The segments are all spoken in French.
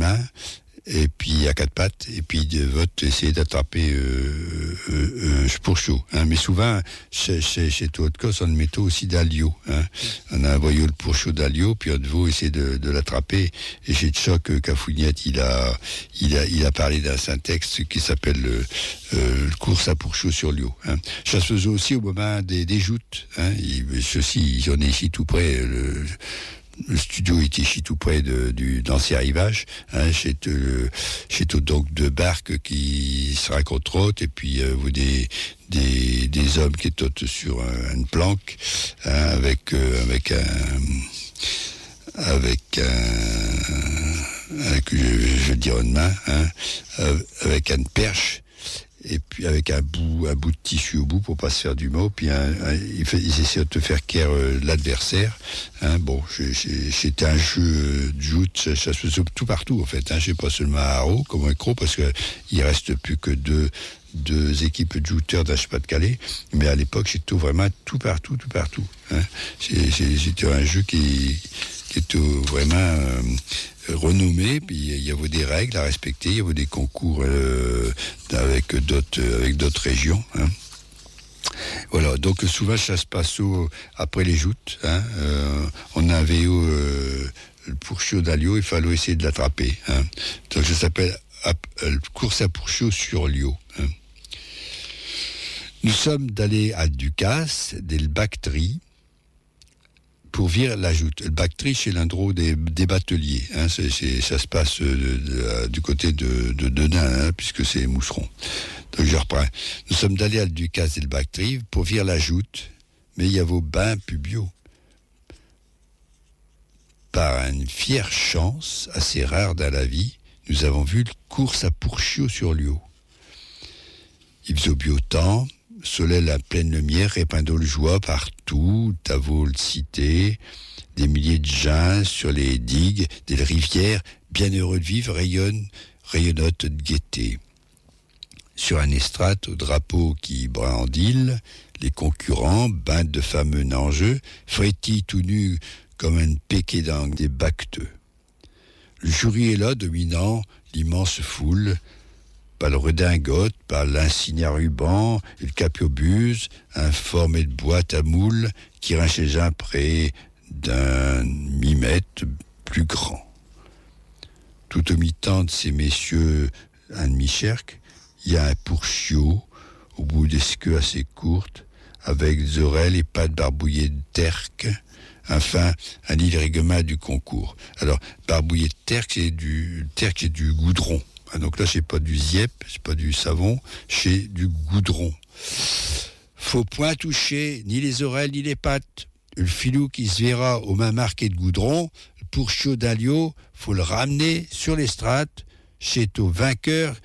mains, et puis à quatre pattes, et puis de votre essayer d'attraper pour chaud. Hein. Mais souvent, chez Haute-Cosse, on met aussi d'Alio. Hein. On a un voyou pour chaud d'Alio, puis on veut essayer de l'attraper. Et chez Tchoc, Cafouniette, il a parlé d'un texte qui s'appelle le course à pourchaud sur Lio. Hein. Ça se faisait aussi au moment des joutes. Hein. Ceci, j'en ai ici tout près. Le studio était ici tout près d'ancien rivage, hein, chez donc deux barques qui se racontent, et puis vous des hommes qui étaient sur une planque, hein, avec je veux dire une main, hein, avec une perche. Et puis avec un bout de tissu au bout pour pas se faire du mot, puis ils essaient de te faire caire l'adversaire. Hein, bon, c'était un jeu de joute, ça se faisait tout partout en fait. Hein, j'ai pas seulement à Haro comme un croc, parce que il reste plus que deux équipes de jouteurs d'Ache-Pas-de-Calais, mais à l'époque c'était vraiment tout partout. Hein. C'était un jeu qui était vraiment renommé, puis il y avait des règles à respecter, il y avait des concours avec d'autres régions. Hein. Voilà, donc souvent ça se passe après les joutes. Hein. On avait le pourchaud d'Alio, il fallait essayer de l'attraper. Hein. Donc ça s'appelle course à pourchaud sur Lio. Hein. Nous sommes allés à Ducasse, del Bactri, pour virer la joute. Le Bactri, c'est l'endroit des bateliers. Hein, ça se passe du côté de Denain, hein, puisque c'est Mousseron. Donc je reprends. Nous sommes allés à Ducasse et le Bactri pour virer la joute, mais il y a vos bains pubio. Par une fière chance, assez rare dans la vie, nous avons vu le course à pourchaud sur Lio. Il faisait beau temps, soleil à pleine lumière, répandant le joie partout, Tavo le cité, des milliers de gens sur les digues, des rivières, bien heureux de vivre, rayonnotent de gaieté. Sur un estrade au drapeau qui brandille, les concurrents, bandes de fameux nangeux, frétillent tout nus comme un péquet d'angle des bacteux. Le jury est là, dominant l'immense foule, par le redingote, par l'insigne à ruban et le capiobuse, informé de boîte à moules qui rend chez un près d'un mimètre plus grand. Tout au mi-temps de ces messieurs un demi-cercle, il y a un pourchiot au bout des queues assez courtes, avec des oreilles et pattes barbouillées de terque, enfin un irrèglement du concours. Alors, barbouillé de terque, c'est du goudron. Donc là, c'est pas du ziep, c'est pas du savon, c'est du goudron. Faut point toucher ni les oreilles ni les pattes. Le filou qui se verra aux mains marquées de goudron, le pourchaud d'Alio, faut le ramener sur l'estrade, c'est au vainqueur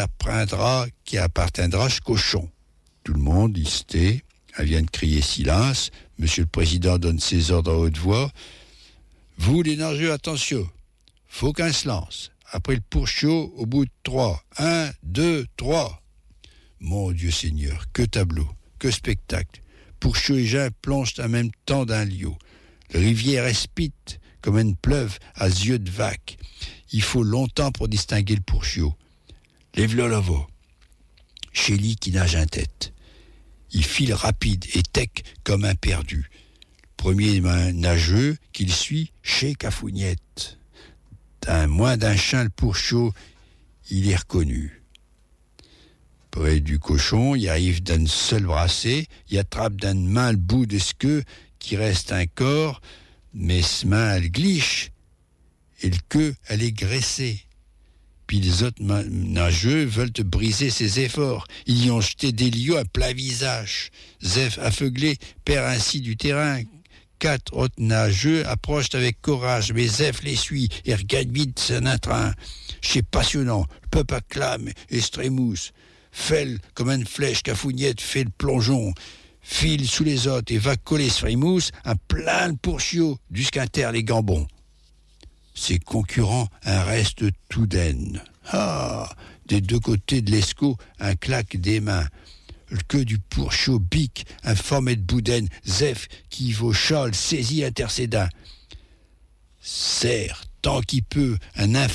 qui appartiendra ce cochon. Tout le monde, il se tait, elle vient de crier silence. Monsieur le Président donne ses ordres à haute voix. Vous, les nageurs, attention, faut qu'un se lance. Après le pourchaud, au bout de 3. 1, 2, 3. Mon Dieu Seigneur, que tableau, que spectacle. Pourchaud et Jean plongent en même temps dans Lio. La rivière espite comme une pleuve à yeux de vaque. Il faut longtemps pour distinguer le pourchaud. Lève-le là-bas. Chélie qui nage en tête. Il file rapide et tech comme un perdu. Premier nageux qu'il suit chez Cafouniette. Moins d'un chien le pourchaud, il est reconnu. Près du cochon, il arrive d'une seule brassée, il attrape d'une main le bout de ce queue qui reste un corps, mais ce main elle gliche et le queue elle est graissée. Puis les autres nageux veulent briser ses efforts. Ils y ont jeté des lieux à plat visage. Zef, aveuglé, perd ainsi du terrain. 4 autres nageux approchent avec courage, mais Zef les suit et regagne vite son train. C'est passionnant, le peuple acclame et se trémousse. Fêle comme une flèche, Cafouniette fait le plongeon, file sous les autres et va coller ce frimousse un plein le pourchiot jusqu'à terre les gambons. Ses concurrents un reste tout d'aine. Ah, des deux côtés de l'escaut, un claque des mains. Le queue du pourchaud bique, informé de boudin, Zef qui vaut Charles saisit intercédant. Serre, tant qu'il peut, un